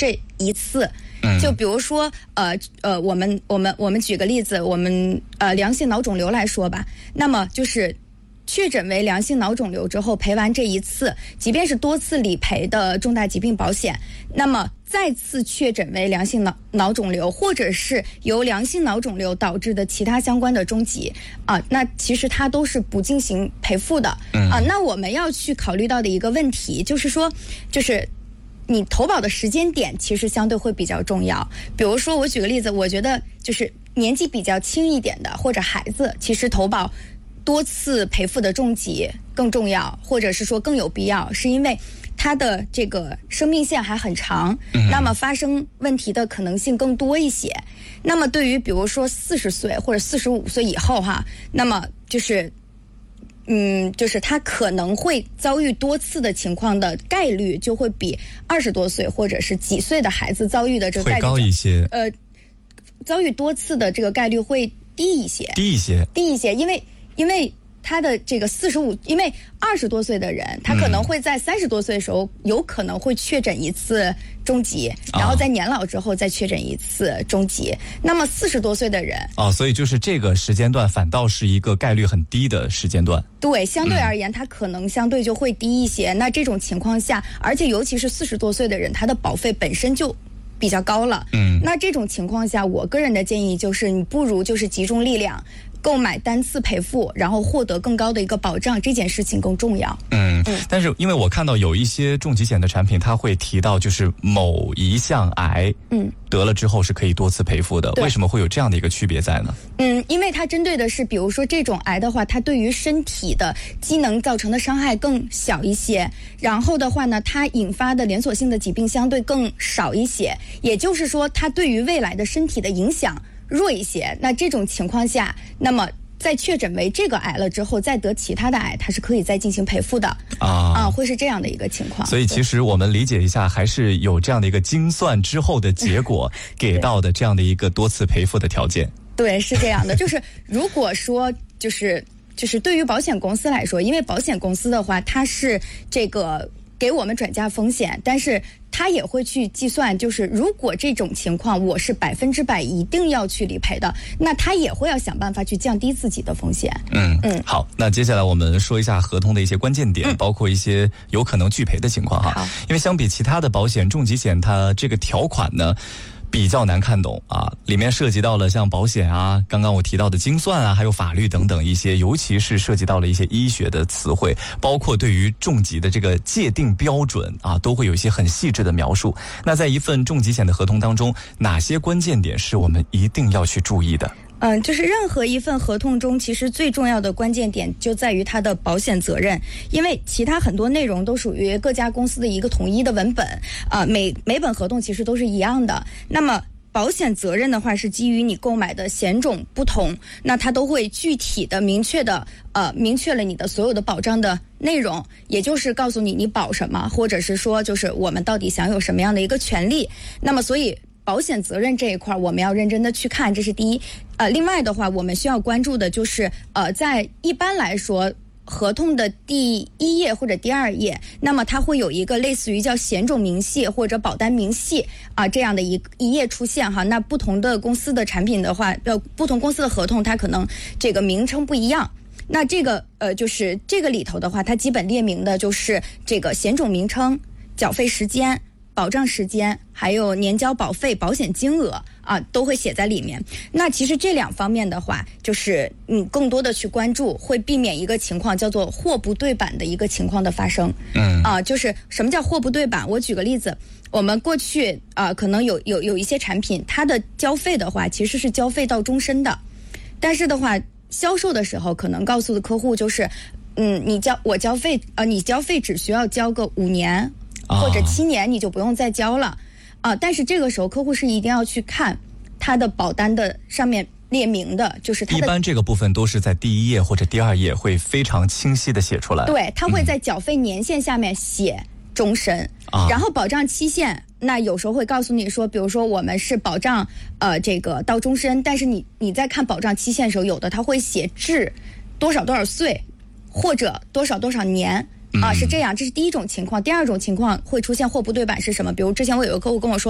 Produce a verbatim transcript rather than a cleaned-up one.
这一次。就比如说，呃呃，我们我们我们举个例子，我们呃良性脑肿瘤来说吧，那么就是确诊为良性脑肿瘤之后，赔完这一次，即便是多次理赔的重大疾病保险，那么再次确诊为良性脑脑肿瘤，或者是由良性脑肿瘤导致的其他相关的终疾啊，那其实它都是不进行赔付的啊。那我们要去考虑到的一个问题就是说，就是你投保的时间点其实相对会比较重要。比如说我举个例子，我觉得就是年纪比较轻一点的或者孩子，其实投保多次赔付的重疾更重要，或者是说更有必要，是因为它的这个生命线还很长，那么发生问题的可能性更多一些。那么对于比如说四十岁或者四十五岁以后哈，那么就是嗯，就是他可能会遭遇多次的情况的概率就会比二十多岁或者是几岁的孩子遭遇的这个概率会高一些。 呃，遭遇多次的这个概率会低一些， 低一些， 低一些，因为因为他的这个四十五，因为二十多岁的人，他可能会在三十多岁的时候、嗯、有可能会确诊一次终疾，然后在年老之后再确诊一次终疾。那么四十多岁的人哦，所以就是这个时间段反倒是一个概率很低的时间段。 对，相对而言，它可能相对就会低一些。嗯、那这种情况下，而且尤其是四十多岁的人，他的保费本身就比较高了。嗯，那这种情况下，我个人的建议就是，你不如就是集中力量购买单次赔付，然后获得更高的一个保障，这件事情更重要。 嗯，嗯但是因为我看到有一些重疾险的产品，它会提到就是某一项癌，嗯，得了之后是可以多次赔付的。为什么会有这样的一个区别在呢？ 嗯，因为它针对的是，比如说这种癌的话，它对于身体的机能造成的伤害更小一些，然后的话呢，它引发的连锁性的疾病相对更少一些，也就是说，它对于未来的身体的影响弱一些。那这种情况下，那么在确诊为这个癌了之后，再得其他的癌，它是可以再进行赔付的啊啊，会是这样的一个情况。 所以其实我们理解一下，还是有这样的一个精算之后的结果给到的这样的一个多次赔付的条件。 对，是这样的，就是如果说就是就是对于保险公司来说，因为保险公司的话，它是这个给我们转嫁风险，但是他也会去计算，就是如果这种情况我是百分之百一定要去理赔的，那他也会要想办法去降低自己的风险。 嗯嗯，好，那接下来我们说一下合同的一些关键点，嗯、包括一些有可能拒赔的情况哈。因为相比其他的保险，重疾险它这个条款呢比较难看懂啊，里面涉及到了像保险啊，刚刚我提到的精算啊，还有法律等等一些，尤其是涉及到了一些医学的词汇，包括对于重疾的这个界定标准啊，都会有一些很细致的描述。那在一份重疾险的合同当中，哪些关键点是我们一定要去注意的？ 嗯，就是任何一份合同中，其实最重要的关键点就在于它的保险责任，因为其他很多内容都属于各家公司的一个统一的文本啊、呃，每每本合同其实都是一样的。那么保险责任的话，是基于你购买的险种不同，那它都会具体的、明确的呃明确了你的所有的保障的内容，也就是告诉你你保什么，或者是说就是我们到底享有什么样的一个权利。那么所以保险责任这一块我们要认真的去看，这是第一。呃，另外的话，我们需要关注的就是，呃，在一般来说，合同的第一页或者第二页，那么它会有一个类似于叫险种明细或者保单明细啊、呃、这样的一一页出现哈。那不同的公司的产品的话，呃，不同公司的合同，它可能这个名称不一样。那这个呃，就是这个里头的话，它基本列明的就是这个险种名称、缴费时间、保障时间，还有年交保费、保险金额啊，都会写在里面。那其实这两方面的话，就是你更多的去关注，会避免一个情况叫做货不对版的一个情况的发生。嗯，啊，就是什么叫货不对版？我举个例子，我们过去啊，可能有有有一些产品，它的交费的话其实是交费到终身的，但是的话，销售的时候可能告诉的客户就是，嗯，你交我交费啊，你交费只需要交个五年。或者七年你就不用再交了啊！但是这个时候客户是一定要去看他的保单的上面列明的，就是他的一般这个部分都是在第一页或者第二页会非常清晰的写出来。 对，他会在缴费年限下面写终身，嗯、然后保障期限，那有时候会告诉你说，比如说我们是保障呃这个到终身，但是你你在看保障期限的时候，有的他会写至多少多少岁或者多少多少年。啊，是这样，这是第一种情况。第二种情况会出现货不对版是什么？比如之前我有个客户跟我说，